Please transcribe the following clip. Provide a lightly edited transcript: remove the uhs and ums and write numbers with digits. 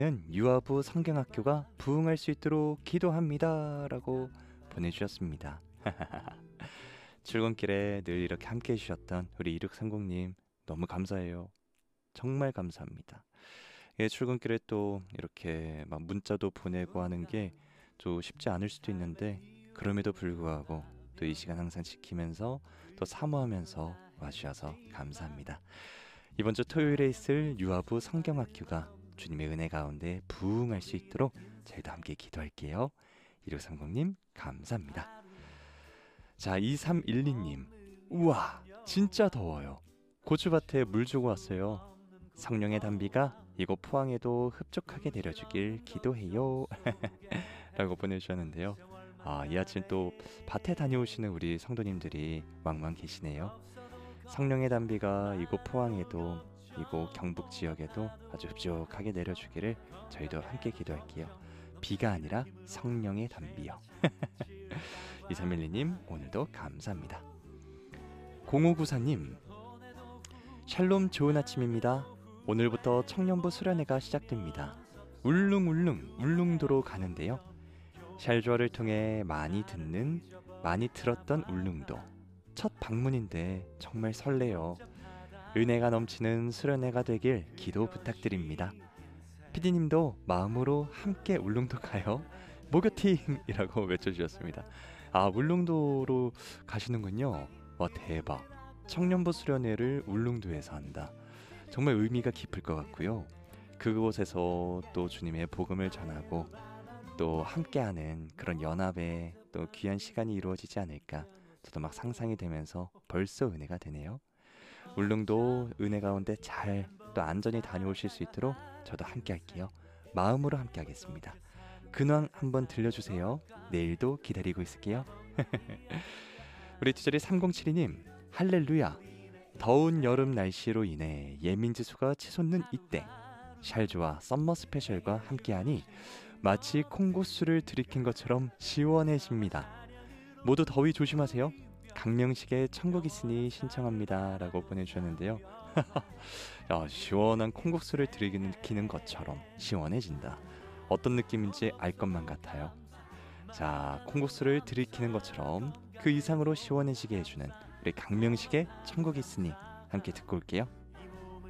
유아부 성경학교가 부흥할 수 있도록 기도합니다 라고 보내주셨습니다. 출근길에 늘 이렇게 함께 해주셨던 우리 2630님 너무 감사해요. 정말 감사합니다. 예, 출근길에 또 이렇게 막 문자도 보내고 하는 게 좀 쉽지 않을 수도 있는데, 그럼에도 불구하고 또 이 시간 항상 지키면서 또 사모하면서 와주셔서 감사합니다. 이번 주 토요일에 있을 유아부 성경학교가 주님의 은혜 가운데 부흥할 수 있도록 저희도 함께 기도할게요. 1630님 감사합니다. 자, 2312님, 우와 진짜 더워요. 고추밭에 물 주고 왔어요. 성령의 단비가 이곳 포항에도 흡족하게 내려주길 기도해요. 라고 보내주셨는데요. 이 아침 또 밭에 다녀오시는 우리 성도님들이 왕왕 계시네요. 성령의 단비가 이곳 포항에도, 이곳 경북 지역에도 아주 흡족하게 내려주기를 저희도 함께 기도할게요. 비가 아니라 성령의 단비요. 2312님 오늘도 감사합니다. 0594님, 샬롬 좋은 아침입니다. 오늘부터 청년부 수련회가 시작됩니다. 울릉울릉 울릉도로 가는데요. 샬조아를 통해 많이 들었던 울릉도 첫 방문인데 정말 설레요. 은혜가 넘치는 수련회가 되길 기도 부탁드립니다. 피디님도 마음으로 함께 울릉도 가요. 목요팅이라고 외쳐주셨습니다. 울릉도로 가시는군요. 와, 대박. 청년부 수련회를 울릉도에서 한다. 정말 의미가 깊을 것 같고요. 그곳에서 또 주님의 복음을 전하고 또 함께하는 그런 연합의 또 귀한 시간이 이루어지지 않을까, 저도 막 상상이 되면서 벌써 은혜가 되네요. 울릉도 은혜 가운데 잘 또 안전히 다녀오실 수 있도록 저도 함께 할게요. 마음으로 함께 하겠습니다. 근황 한번 들려주세요. 내일도 기다리고 있을게요. 우리 티저리 3072님, 할렐루야. 더운 여름 날씨로 인해 예민지수가 치솟는 이때 샬조와 썸머 스페셜과 함께하니 마치 콩고수를 들이킨 것처럼 시원해집니다. 모두 더위 조심하세요. 강명식의 천국 있으니 신청합니다 라고 보내주셨는데요. 시원한 콩국수를 들이키는 것처럼 시원해진다. 어떤 느낌인지 알 것만 같아요. 자, 콩국수를 들이키는 것처럼 그 이상으로 시원해지게 해주는 우리 강명식의 천국 있으니 함께 듣고 올게요.